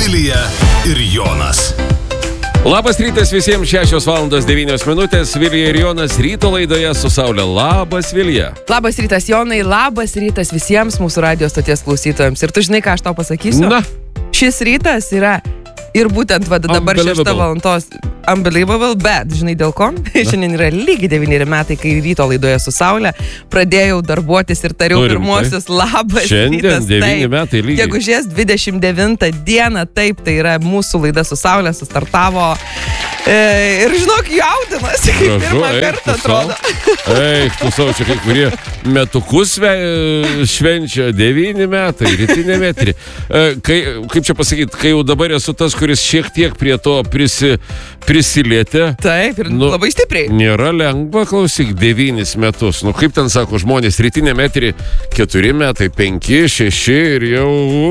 Vilija ir Jonas. Labas rytas visiems, 6:09. Vilija ir Jonas ryto laidoje su Saulė. Labas, Vilija. Labas rytas, Jonai, labas rytas visiems mūsų radijos stoties klausytojams. Ir tu žinai, ką aš tau pasakysiu? Na. Šis rytas yra ir būtent dabar 6 valandos unbelievable, bet žinai dėl ko? Šiandien yra lygiai 9 metai, kai ryto laidoje su Saulė pradėjau darbuotis ir tariau pirmosius labas šiandien rytas. Šiandien 9 metai lygiai. Gegužės 29 dieną, taip, tai yra mūsų laida su Saulė, sustartavo. Ir žinok, jaudinasi, kaip pirmą kartą atrodo. Eik, tu savo čia kai kurie metukus švenčia 9 metai, rytinė metri. Kaip čia pasakyti, kai jau dabar esu tas, kuris šiek tiek prie to prisilietė. Taip, ir labai stipriai. Nėra lengva, klausyk, 9 metus. Nu, kaip ten sako žmonės, rytinė metri 4 metai, 5, 6 ir jau...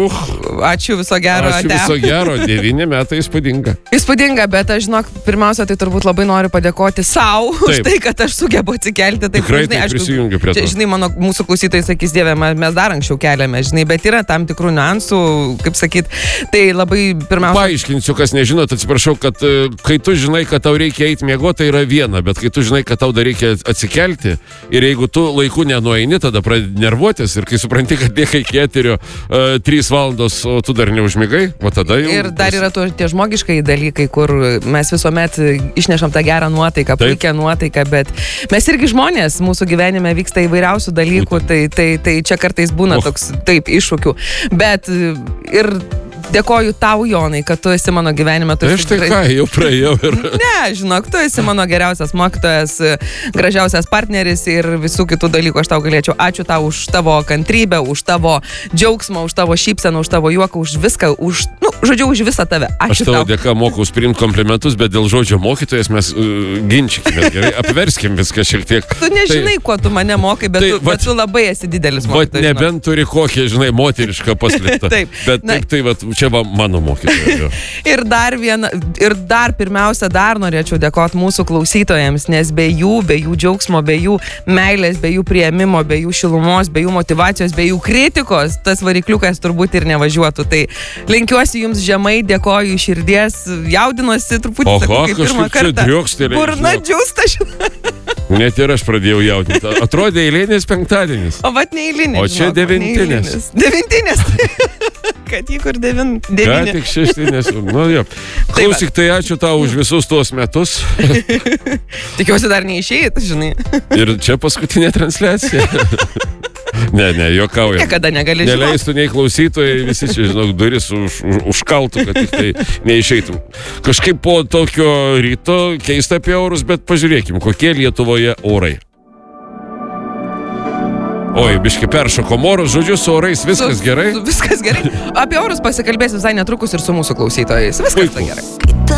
Ačiū viso gero. Ačiū viso gero, 9 metai įspūdinga. Įspūdinga, bet aš žinok, pirmiausia, tai turbūt labai noriu padėkoti sau už tai, kad aš sugebu atsikelti. Taip, tikrai žinai, prisijungiu prie to. Žinai, mūsų klausytojai sakys, Dieve, mes dar anksčiau keliame, žinai, bet yra tam tikrų niuansų, kaip sakyt, tai labai pirmiausia... Paaiškinsiu, kas nežinot, atsiprašau, kad kai tu žinai, kad tau reikia eiti miegoti, tai yra viena, bet kai tu žinai, kad tau dar reikia atsikelti ir jeigu tu laiku nenueini, tada pradedi nervuotis ir kai supranti, kad lieka iki eterio 3 valandos, o tu dar neužmigai, o tada jau... Ir dar yra tie žmogiškai dalykai, kur mes visuomet išnešam tą gerą nuotaiką, puikią nuotaiką, bet mes irgi žmonės, mūsų gyvenime vyksta įvairiausių dalykų, tai čia kartais būna toks, taip, iššūkių, bet ir dėkoju tau, Jonai, kad tu esi mano gyvenime. Aš tai ką, jau praėjau ir... Ne, žinok, tu esi mano geriausias mokytojas, gražiausias partneris ir visų kitų dalykų aš tau galėčiau. Ačiū tau už tavo kantrybę, už tavo džiaugsmą, už tavo šypseną, už tavo juoką, už viską, žodžiu, už visą tave. Ačiū tau. Aš tavo dėka mokaus priimti komplimentus, bet dėl žodžio mokytojas mes ginčykime. Gerai, apverskim viską šiek tiek. Tu nežinai, kuo tu mane mokai, bet tu labai esi didelis mokytojas. Nebent turi kokią, žinai, moterišką paslėptą. Bet taip, čia va mano mokytoja. Ir dar pirmiausia, dar norėčiau dėkoti mūsų klausytojams, nes be jų džiaugsmo, be jų meilės, be jų priėmimo, be jų šilumos, be jų motyvacijos, be jų kritikos, tas varikliukas turbūt ir nevažiuotų. Tai linkiuosi jums žemai, dėkoju iš širdies, jaudinuosi truputį, sakau, kaip pirmą kartą. Burna džiūsta, žinai. Net ir aš pradėjau jaudinti. Atrodė eilinis penktadienis. O vat neeilinis. O čia devintinės. Devintinės. Kad jį kur 9. Ką tik 6, nu jo. Klausyk, tai ačiū tau už visus tuos metus. Tikiuosi dar neišėjai, žinai. Ir čia paskutinė transliacija. Ne, juokauju. Niekada negali žinoti. Neleistų nei klausytojai, visi čia, žinok, duris užkaltų, kad tik tai neišeitum. Kažkaip po tokio ryto keista apie orus, bet pažiūrėkim, kokie Lietuvoje orai. Oi, biški peršoko orus, žodžiu, su orais viskas gerai? Viskas gerai. Apie orus pasikalbės visai netrukus ir su mūsų klausytojais. Viskas gerai.